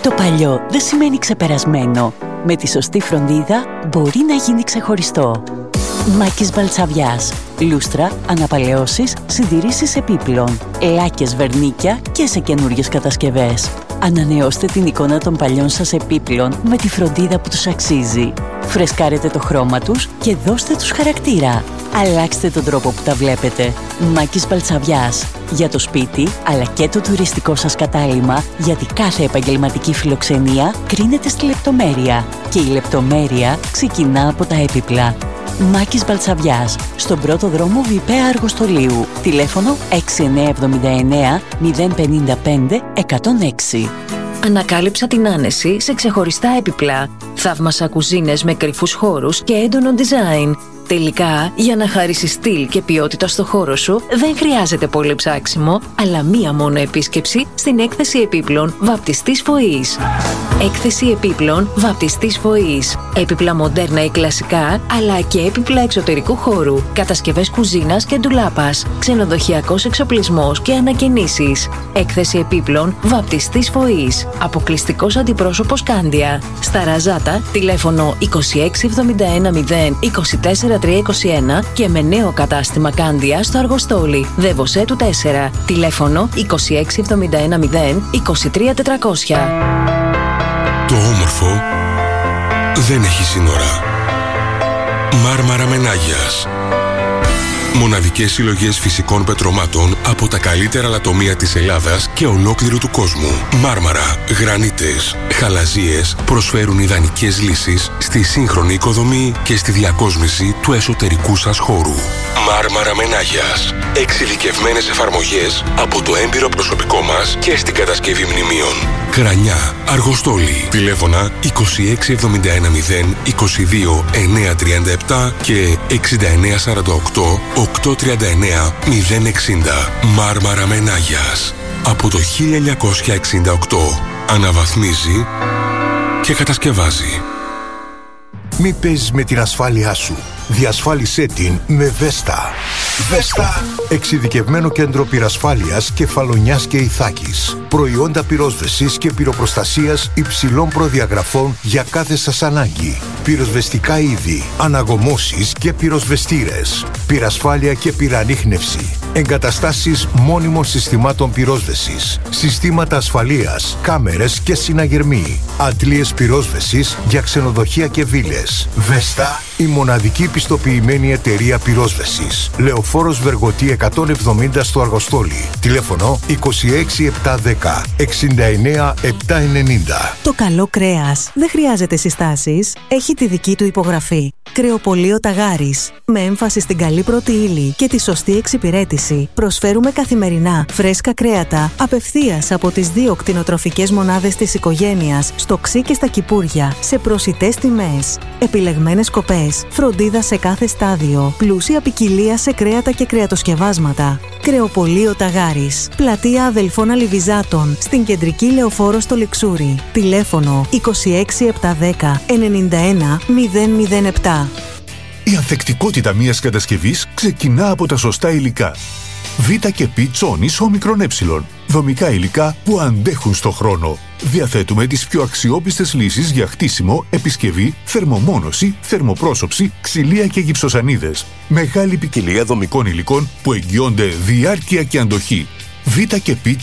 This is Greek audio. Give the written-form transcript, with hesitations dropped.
Το παλιό δεν σημαίνει ξεπερασμένο. Με τη σωστή φροντίδα μπορεί να γίνει ξεχωριστό. Μάκης Βαλτσαβιάς. Λούστρα, αναπαλαιώσεις, συντηρήσεις επίπλων, λάκες, βερνίκια και σε καινούριες κατασκευές. Ανανεώστε την εικόνα των παλιών σας επίπλων με τη φροντίδα που τους αξίζει. Φρεσκάρετε το χρώμα τους και δώστε τους χαρακτήρα. Αλλάξτε τον τρόπο που τα βλέπετε. Μάκης Βαλτσαβιάς. Για το σπίτι, αλλά και το τουριστικό σας κατάλημα, γιατί κάθε επαγγελματική φιλοξενία κρίνεται στη λεπτομέρεια. Και η λεπτομέρεια ξεκινά από τα έπιπλα. Μάκης Βαλτσαβιάς, στον πρώτο δρόμο Βιπαία Αργοστολίου. Τηλέφωνο 6979 055 106. Ανακάλυψα την άνεση σε ξεχωριστά έπιπλα. Θαύμασα κουζίνες με κρυφούς χώρους και έντονο design. Τελικά, για να χαρίσεις στυλ και ποιότητα στο χώρο σου, δεν χρειάζεται πολύ ψάξιμο, αλλά μία μόνο επίσκεψη στην έκθεση επίπλων Βαπτιστής Φωής. Έκθεση επίπλων Βαπτιστής Φωής. Έπιπλα μοντέρνα ή κλασικά, αλλά και έπιπλα εξωτερικού χώρου, κατασκευές κουζίνας και ντουλάπας, ξενοδοχειακός εξοπλισμός και ανακαινήσεις. Έκθεση επίπλων Βαπτιστής Φωής. Αποκλειστικός αντιπρόσωπος Κάντια. Στα Ραζάτα, τηλέφωνο 2671 0 24 321 και με νέο κατάστημα Κάντια στο Αργοστόλι, Δεβοσέτου 4. Τηλέφωνο 2671 0 23 400. Το όμορφο δεν έχει σύνορα. Μάρμαρα Μενάγιας. Μοναδικές συλλογές φυσικών πετρωμάτων από τα καλύτερα λατομεία της Ελλάδας και ολόκληρου του κόσμου. Μάρμαρα, γρανίτες, χαλαζίες προσφέρουν ιδανικές λύσεις στη σύγχρονη οικοδομή και στη διακόσμηση του εσωτερικού σας χώρου. Μάρμαρα Μενάγιας. Εξειδικευμένες εφαρμογές από το έμπειρο προσωπικό μας και στην κατασκευή μνημείων. Κρανιά, Αργοστόλη. Τηλέφωνα 2671 0 22 937 και 6948 839 060. Μάρμαρα Μενάγιας. Από το 1968 αναβαθμίζει και κατασκευάζει. Μη παίζεις με την ασφάλειά σου. Διασφάλισέ την με Βέστα. Βέστα. Εξειδικευμένο κέντρο πυρασφάλειας Κεφαλονιάς και Ιθάκης. Προϊόντα πυρόσβεσης και πυροπροστασίας υψηλών προδιαγραφών για κάθε σας ανάγκη. Πυροσβεστικά είδη, αναγωμώσεις και πυροσβεστήρες. Πυρασφάλεια και πυρανίχνευση. Εγκαταστάσεις μόνιμων συστημάτων πυρόσβεσης. Συστήματα ασφαλείας, κάμερες και συναγερμοί. Αντλίες πυρόσβεσης για ξενοδοχεία και βίλες. Βέστα, η μοναδική πιστοποιημένη εταιρεία πυρόσβεσης. Λεωφόρος Βεργοτή 170 στο Αργοστόλι. Τηλέφωνο 26710 69 790. Το καλό κρέας δεν χρειάζεται συστάσεις. Έχει τη δική του υπογραφή. Κρεοπωλείο Ταγάρης. Με έμφαση στην καλή πρώτη ύλη και τη σωστή εξυπηρέτηση, προσφέρουμε καθημερινά φρέσκα κρέατα απευθείας από τις 2 κτηνοτροφικές μονάδες της οικογένειας, στο Ξύ και στα Κυπούρια, σε προσιτές τιμές. Επιλεγμένες κοπές, φροντίδα σε κάθε στάδιο, πλούσια ποικιλία σε κρέατα και κρεατοσκευάσματα. Κρεοπωλείο Ταγάρης. Πλατεία Αδελφών Αλιβιζάτων, στην κεντρική Λεωφόρο στο Λιξούρι. Τηλέφωνο 26710 91 007. Η ανθεκτικότητα μιας κατασκευής ξεκινά από τα σωστά υλικά. Β και Π Τσόνης όμικρον ε. Δομικά υλικά που αντέχουν στο χρόνο. Διαθέτουμε τις πιο αξιόπιστες λύσεις για χτίσιμο, επισκευή, θερμομόνωση, θερμοπρόσωψη, ξυλία και γυψοσανίδες. Μεγάλη ποικιλία δομικών υλικών που εγγυώνται διάρκεια και αντοχή. Β και Π